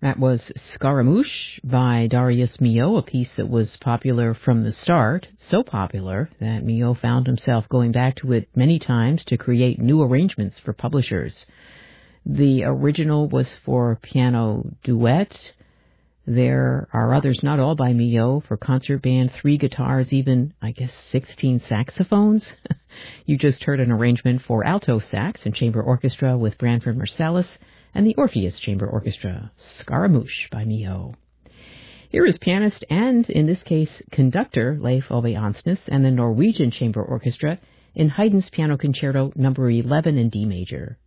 That was Scaramouche by Darius Milhaud, a piece that was popular from the start, so popular that Milhaud found himself going back to it many times to create new arrangements for publishers. The original was for piano duet. There are others, not all by Milhaud, for concert band, 3 guitars, even, 16 saxophones. You just heard an arrangement for alto sax and chamber orchestra with Branford Marsalis and the Orpheus Chamber Orchestra, Scaramouche by Milhaud. Here is pianist and, in this case, conductor Leif Ove Ansnes and the Norwegian Chamber Orchestra in Haydn's Piano Concerto No. 11 in D major.